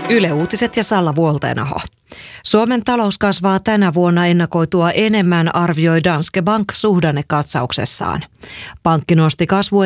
Yle Uutiset ja Salla Vuolteenaho. Suomen talous kasvaa tänä vuonna ennakoitua enemmän, arvioi Danske Bank suhdannekatsauksessaan. Pankki nosti